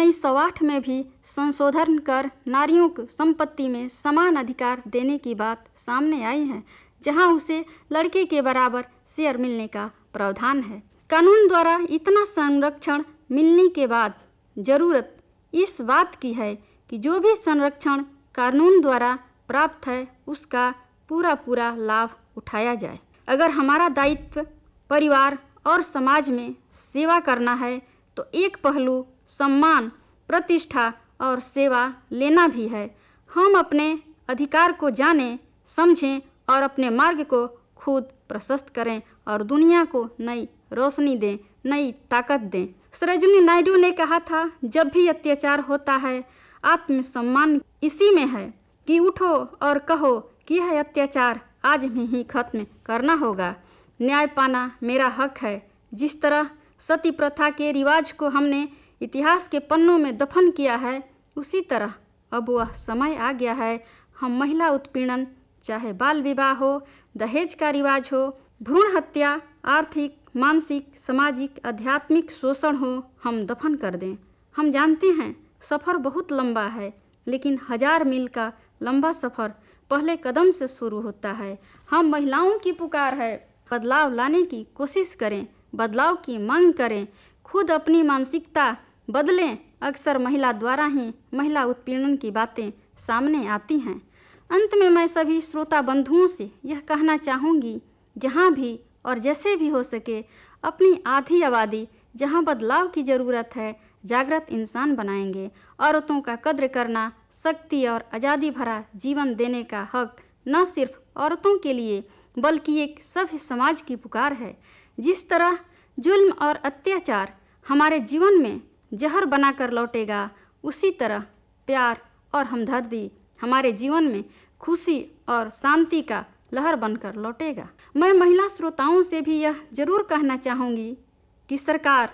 1908 में भी संशोधन कर नारियों को संपत्ति में समान अधिकार देने की बात सामने आई है, जहां उसे लड़के के बराबर शेयर मिलने का प्रावधान है। कानून द्वारा इतना संरक्षण मिलने के बाद जरूरत इस बात की है कि जो भी संरक्षण कानून द्वारा प्राप्त है उसका पूरा लाभ उठाया जाए। अगर हमारा दायित्व परिवार और समाज में सेवा करना है तो एक पहलू सम्मान, प्रतिष्ठा और सेवा लेना भी है। हम अपने अधिकार को जानें, समझें और अपने मार्ग को खुद प्रशस्त करें और दुनिया को नई रोशनी दें, नई ताकत दें। सरोजिनी नायडू ने कहा था, जब भी अत्याचार होता है आत्मसम्मान इसी में है कि उठो और कहो कि यह अत्याचार आज में ही खत्म करना होगा। न्याय पाना मेरा हक है। जिस तरह सती प्रथा के रिवाज को हमने इतिहास के पन्नों में दफन किया है, उसी तरह अब वह समय आ गया है हम महिला उत्पीड़न, चाहे बाल विवाह हो, दहेज का रिवाज हो, भ्रूण हत्या, आर्थिक, मानसिक, सामाजिक, आध्यात्मिक शोषण हो, हम दफन कर दें। हम जानते हैं सफ़र बहुत लंबा है, लेकिन 1000 मील का लंबा सफ़र पहले कदम से शुरू होता है। हम महिलाओं की पुकार है, बदलाव लाने की कोशिश करें, बदलाव की मांग करें, खुद अपनी मानसिकता बदलें। अक्सर महिला द्वारा ही महिला उत्पीड़न की बातें सामने आती हैं। अंत में मैं सभी श्रोता बंधुओं से यह कहना चाहूँगी, जहाँ भी और जैसे भी हो सके अपनी आधी आबादी जहाँ बदलाव की ज़रूरत है जागृत इंसान बनाएंगे। औरतों का कद्र करना, शक्ति और आज़ादी भरा जीवन देने का हक न सिर्फ औरतों के लिए बल्कि एक सभ्य समाज की पुकार है। जिस तरह जुल्म और अत्याचार हमारे जीवन में जहर बनाकर लौटेगा, उसी तरह प्यार और हमदर्दी हमारे जीवन में खुशी और शांति का लहर बनकर लौटेगा। मैं महिला श्रोताओं से भी यह जरूर कहना चाहूँगी कि सरकार,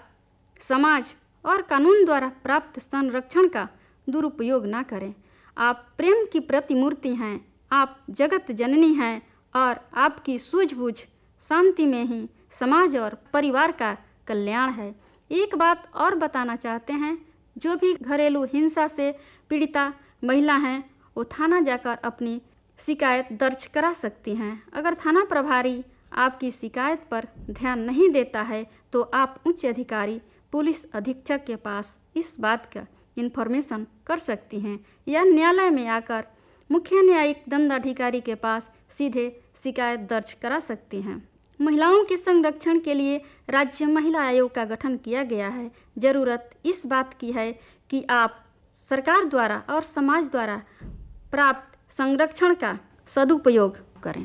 समाज और कानून द्वारा प्राप्त संरक्षण का दुरुपयोग ना करें। आप प्रेम की प्रतिमूर्ति हैं, आप जगत जननी हैं और आपकी सूझबूझ शांति में ही समाज और परिवार का कल्याण है। एक बात और बताना चाहते हैं, जो भी घरेलू हिंसा से पीड़िता महिला हैं वो थाना जाकर अपनी शिकायत दर्ज करा सकती हैं। अगर थाना प्रभारी आपकी शिकायत पर ध्यान नहीं देता है तो आप उच्च अधिकारी पुलिस अधीक्षक के पास इस बात का इन्फॉर्मेशन कर सकती हैं या न्यायालय में आकर मुख्य न्यायिक दंडाधिकारी के पास सीधे शिकायत दर्ज करा सकती हैं। महिलाओं के संरक्षण के लिए राज्य महिला आयोग का गठन किया गया है। ज़रूरत इस बात की है कि आप सरकार द्वारा और समाज द्वारा प्राप्त संरक्षण का सदुपयोग करें।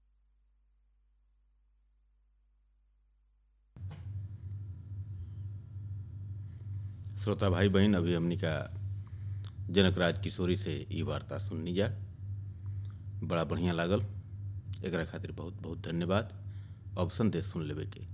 श्रोता भाई बहन, अभी हमनी का जनकराज किशोरी से ई वार्ता सुननी जा, बड़ा बढ़िया लागल। एकरा खातिर बहुत बहुत धन्यवाद। ऑप्शन दे सुन लेवे के।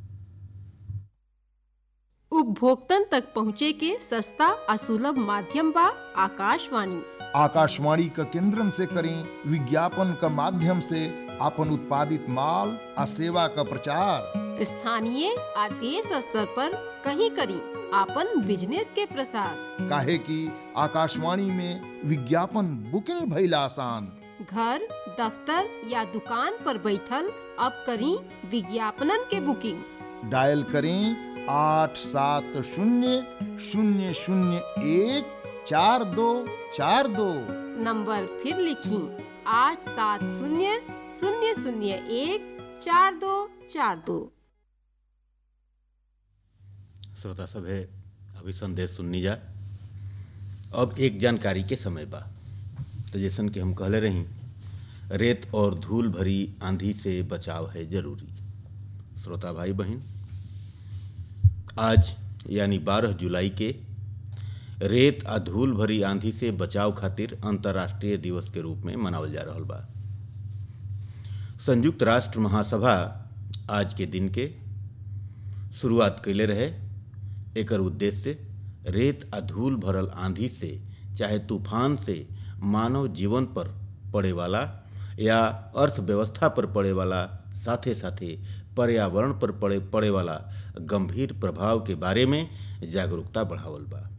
उपभोक्तन तक पहुँचे के सस्ता और सुलभ माध्यम बा आकाशवाणी। आकाशवाणी का केंद्रन से करें विज्ञापन का माध्यम से अपन उत्पादित माल और सेवा का प्रचार। स्थानीय और देश स्तर पर कहीं करी आपन बिजनेस के प्रसार। काहे कि आकाशवाणी में विज्ञापन बुकिंग भइल आसान। घर, दफ्तर या दुकान पर बैठल अब करी विज्ञापनन के बुकिंग। डायल करें 8700014242। नंबर फिर लिखी 8700014242। श्रोता सब है, अभी संदेश सुननी जा। अब एक जानकारी के समय बा। तो जैसन कि हम कहले रही, रेत और धूल भरी आंधी से बचाव है जरूरी। श्रोता भाई बहन, आज यानी 12 जुलाई के रेत आ धूल भरी आंधी से बचाव खातिर अंतर्राष्ट्रीय दिवस के रूप में मनावल जा रहल बा। संयुक्त राष्ट्र महासभा आज के दिन के शुरुआत कैले रहे। एकर उद्देश्य रेत आ धूल भरल आंधी से चाहे तूफान से मानव जीवन पर पड़े वाला या अर्थव्यवस्था पर पड़े वाला, साथे साथे पर्यावरण पर पड़े वाला गंभीर प्रभाव के बारे में जागरूकता बढ़ावल बा।